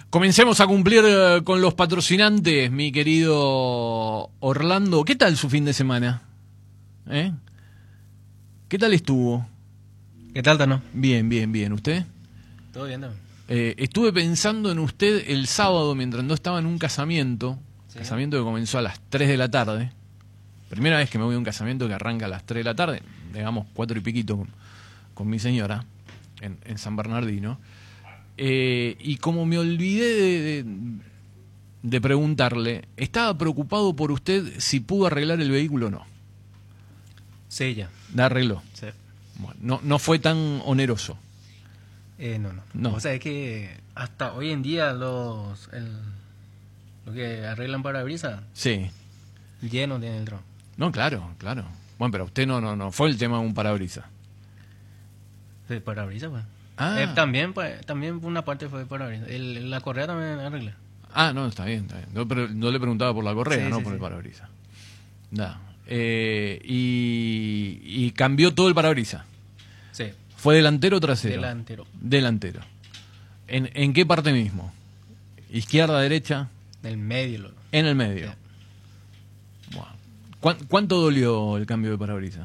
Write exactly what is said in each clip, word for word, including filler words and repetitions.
Comencemos a cumplir eh, con los patrocinantes, mi querido Orlando. ¿Qué tal su fin de semana? ¿Eh? ¿Qué tal estuvo? ¿Qué tal, Tano? Bien, bien, bien. ¿Usted? Todo bien, ¿no? Eh, estuve pensando en usted el sábado mientras no estaba en un casamiento. Sí. Casamiento que comenzó a las tres de la tarde. Primera vez que me voy a un casamiento que arranca a las tres de la tarde. Digamos, cuatro y piquito con, con mi señora en, en San Bernardino. Eh, y como me olvidé de, de, de preguntarle, estaba preocupado por usted si pudo arreglar el vehículo o no. Sí, ya. ¿La arregló? Sí. Bueno, no, no fue tan oneroso. Eh, no, no, No. O sea, es que hasta hoy en día los... El, lo que arreglan parabrisas, Sí. lleno tiene el dron. No, claro, claro. Bueno, pero usted no, no, no fue el tema de un parabrisas. De parabrisas, pues. Ah. Eh, también, pues, también una parte fue de parabrisas. El, la correa también arregla. Ah, no, está bien, está bien. No, pero no le preguntaba por la correa, Sí, no sí, por sí. el parabrisas. Da. Eh, y, y cambió todo el parabrisas. Sí. ¿Fue delantero o trasero? Delantero. Delantero. ¿En, en qué parte mismo? ¿Izquierda, derecha? Del medio. Lo, En el medio. sí. Wow. ¿Cuán- ¿Cuánto dolió el cambio de parabrisas?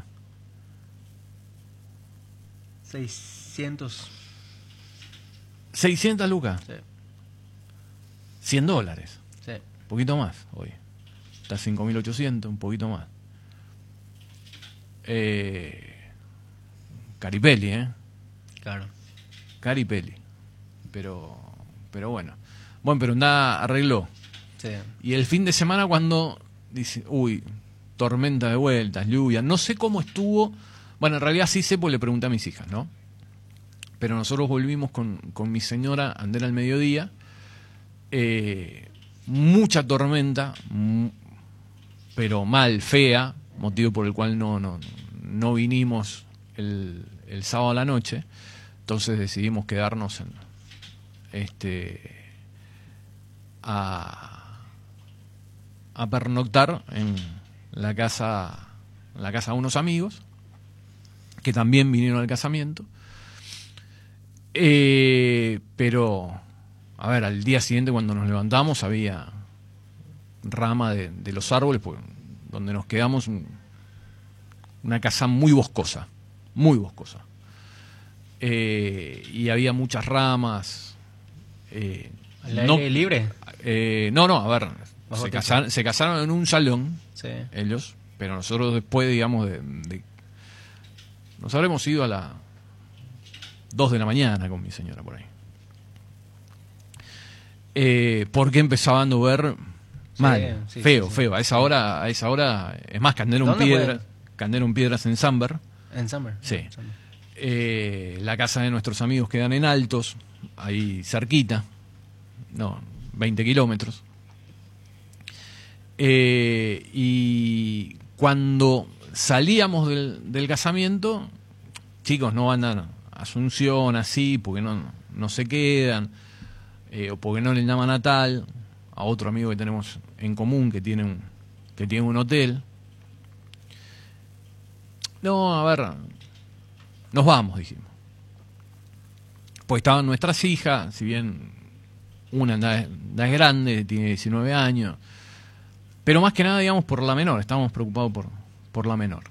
seiscientos. seiscientas lucas. Sí. cien dólares. Sí. Un poquito más hoy. Está cinco mil ochocientos, un poquito más. Eh, Caripelli, ¿eh? Claro. Caripelli. Pero, pero bueno. Bueno, pero nada, arregló. Sí. Y el fin de semana cuando dice, uy, tormenta de vueltas, lluvia, no sé cómo estuvo. Bueno, en realidad sí sé porque le pregunté a mis hijas, ¿no? Pero nosotros volvimos con, con mi señora a andar al mediodía. Eh, mucha tormenta, m- pero mal, fea, motivo por el cual no, no, no vinimos el, el sábado a la noche. Entonces decidimos quedarnos en, este, a, a pernoctar en la casa, en la casa de unos amigos que también vinieron al casamiento. Eh, pero, a ver, al día siguiente cuando nos levantamos había rama de, de los árboles, pues, donde nos quedamos, un- una casa muy boscosa, muy boscosa. Eh, y había muchas ramas. Eh, ¿Al no, aire libre? eh, no, no, a ver, Bajo se techo. casaron, se casaron en un salón, Sí. ellos, pero nosotros después, digamos, de, de- nos habremos ido a las dos de la mañana con mi señora por ahí. Eh, porque empezaba a llover mal, Sí, sí, feo, sí, sí. feo. A esa hora, a esa hora, es más, Candero un ¿Dónde piedra, fue? Candero un piedras en Samber. En Summer. Sí. En Summer. Eh, la casa de nuestros amigos quedan en Altos, ahí cerquita, no, veinte kilómetros. Eh, y cuando salíamos del, del casamiento, chicos, no van a Asunción así, porque no, no se quedan, eh, o porque no le llaman a tal, a otro amigo que tenemos en común que tiene un, que tiene un hotel. No, a ver, nos vamos, dijimos. Pues estaban nuestras hijas, si bien una ya ya es grande, tiene diecinueve años, pero más que nada, digamos, por la menor, estábamos preocupados por, por la menor.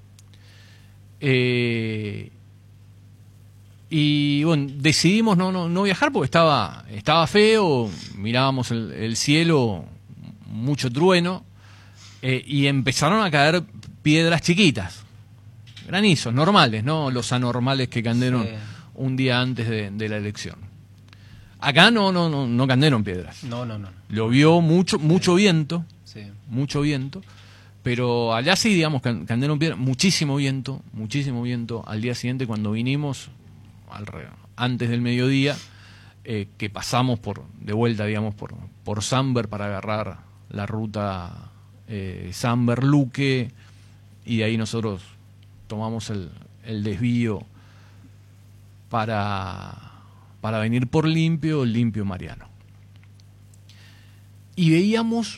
Eh, y bueno, decidimos no, no, no viajar porque estaba, estaba feo, mirábamos el, el cielo, mucho trueno, eh, y empezaron a caer piedras chiquitas. Granizos, normales, ¿no? Los anormales que canderon Sí. un día antes de, de la elección. Acá no, no, no, no canderon piedras. No, no, no. Llovió mucho, mucho viento, Sí. mucho viento, pero allá sí, digamos, can- canderon piedras, muchísimo viento, muchísimo viento. Al día siguiente, cuando vinimos, al re- antes del mediodía, eh, que pasamos por de vuelta, digamos, por, por Samber para agarrar la ruta eh, Samber-Luque, y de ahí nosotros tomamos el, el desvío para, para venir por Limpio, Limpio Mariano. Y veíamos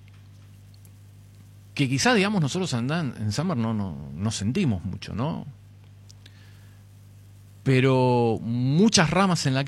que quizás, digamos, nosotros andan en Samber no, no, no sentimos mucho, ¿no? Pero muchas ramas en la